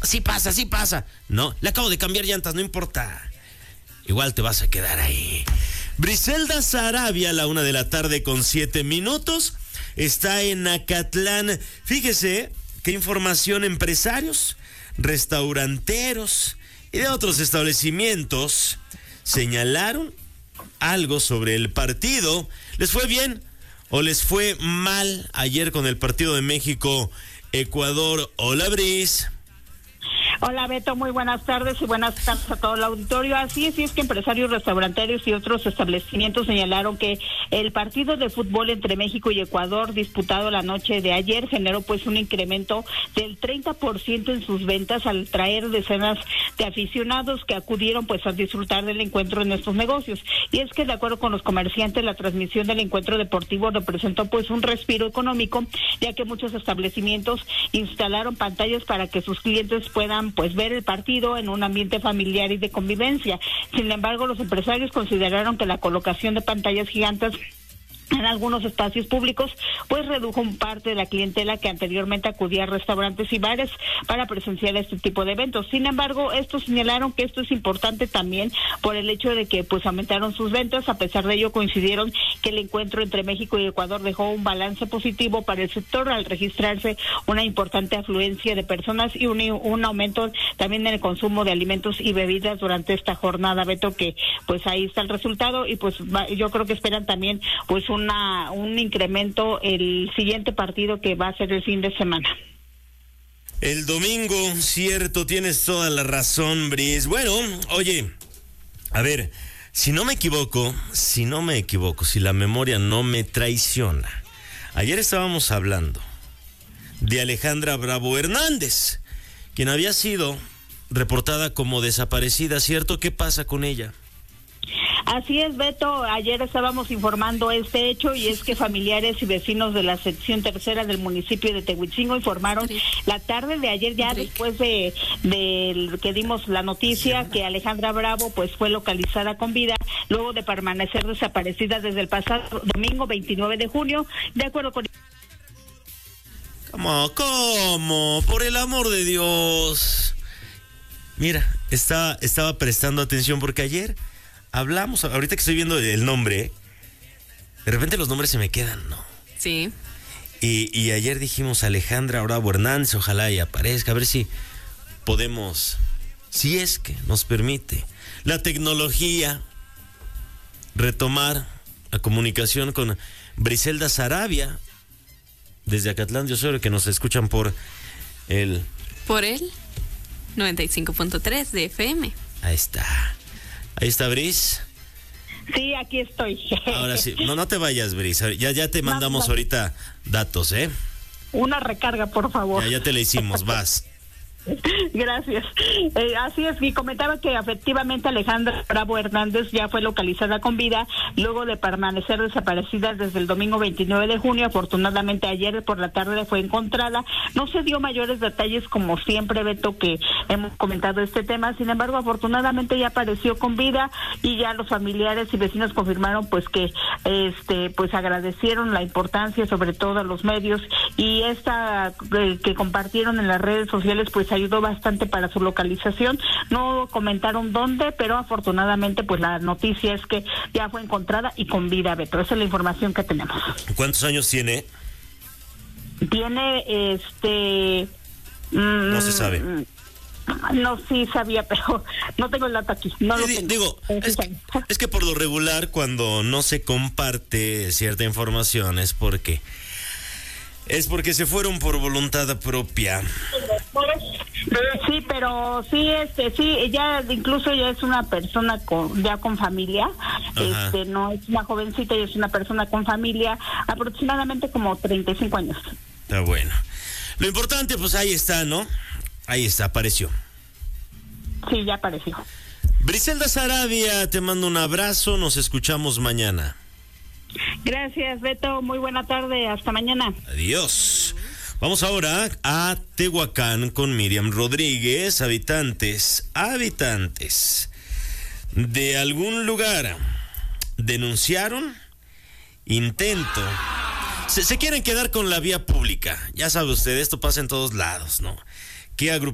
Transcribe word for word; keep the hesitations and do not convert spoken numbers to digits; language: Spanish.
sí pasa, sí pasa. No, le acabo de cambiar llantas, no importa. Igual te vas a quedar ahí. Briselda Saravia, a la una de la tarde con siete minutos, está en Acatlán. Fíjese qué información: empresarios, restauranteros y de otros establecimientos señalaron algo sobre el partido. ¿Les fue bien o les fue mal ayer con el partido de México-Ecuador? Hola, Bris. Hola, Beto, muy buenas tardes y buenas tardes a todo el auditorio. Así es, y es que empresarios, restauranteros y otros establecimientos señalaron que el partido de fútbol entre México y Ecuador disputado la noche de ayer generó pues un incremento del treinta por ciento en sus ventas al traer decenas de aficionados que acudieron pues a disfrutar del encuentro en estos negocios. Y es que de acuerdo con los comerciantes, la transmisión del encuentro deportivo representó pues un respiro económico, ya que muchos establecimientos instalaron pantallas para que sus clientes puedan pues ver el partido en un ambiente familiar y de convivencia. Sin embargo, los empresarios consideraron que la colocación de pantallas gigantes en algunos espacios públicos pues redujo un parte de la clientela que anteriormente acudía a restaurantes y bares para presenciar este tipo de eventos. Sin embargo, estos señalaron que esto es importante también por el hecho de que pues aumentaron sus ventas. A pesar de ello, coincidieron que el encuentro entre México y Ecuador dejó un balance positivo para el sector al registrarse una importante afluencia de personas y un, un aumento también en el consumo de alimentos y bebidas durante esta jornada, Beto, que pues ahí está el resultado. Y pues va, yo creo que esperan también pues Una, un incremento el siguiente partido que va a ser el fin de semana. El domingo, cierto, tienes toda la razón, Bris. Bueno, oye, a ver, si no me equivoco, si no me equivoco, si la memoria no me traiciona, ayer estábamos hablando de Alejandra Bravo Hernández, quien había sido reportada como desaparecida, ¿cierto? ¿Qué pasa con ella? Así es, Beto, ayer estábamos informando este hecho y es que familiares y vecinos de la sección tercera del municipio de Tehuitzingo informaron la tarde de ayer, ya después de, de que dimos la noticia, que Alejandra Bravo pues fue localizada con vida luego de permanecer desaparecida desde el pasado domingo veintinueve de junio, de acuerdo con... ¿Cómo? ¿Cómo? Por el amor de Dios. Mira, estaba, estaba prestando atención porque ayer... hablamos, ahorita que estoy viendo el nombre, de repente los nombres se me quedan, ¿no? Sí. Y, y ayer dijimos Alejandra Bravo Hernández, ojalá y aparezca, a ver si podemos, si es que nos permite la tecnología, retomar la comunicación con Briselda Saravia, desde Acatlán de Osorio, que nos escuchan por el... Por el noventa y cinco punto tres de F M. Ahí está. Ahí está, Bris. Sí, aquí estoy. Ahora sí, no, no te vayas, Bris. Ya, ya te mandamos no, no. ahorita datos, ¿eh? Una recarga, por favor. Ya, ya te la hicimos, vas. Gracias. Eh, así es, y comentaba que efectivamente Alejandra Bravo Hernández ya fue localizada con vida luego de permanecer desaparecida desde el domingo veintinueve de junio. Afortunadamente ayer por la tarde fue encontrada. No se dio mayores detalles, como siempre, Beto, que hemos comentado este tema. Sin embargo, afortunadamente ya apareció con vida y ya los familiares y vecinos confirmaron pues que este pues agradecieron la importancia, sobre todo a los medios, y esta eh, que compartieron en las redes sociales pues ayudó bastante para su localización. No comentaron dónde, pero afortunadamente pues la noticia es que ya fue encontrada y con vida, Beto. Esa es la información que tenemos. ¿Cuántos años tiene? Tiene este... Mmm, no se sabe. No, sí sabía, pero no tengo el dato aquí. No lo tengo. Digo, es que, es que por lo regular cuando no se comparte cierta información es porque... Es porque se fueron por voluntad propia. Sí, pero sí, este, sí, ella incluso ya es una persona con, ya con familia. Ajá. Este, no es una jovencita, ella es una persona con familia, aproximadamente como treinta y cinco años. Está bueno. Lo importante, pues ahí está, ¿no? Ahí está, apareció. Sí, ya apareció. Briselda Saravia, te mando un abrazo, nos escuchamos mañana. Gracias, Beto, muy buena tarde, hasta mañana. Adiós. Vamos ahora a Tehuacán con Miriam Rodríguez. Habitantes, habitantes de algún lugar denunciaron intento. Se, se quieren quedar con la vía pública. Ya sabe usted, esto pasa en todos lados, ¿no? ¿Qué agrupación?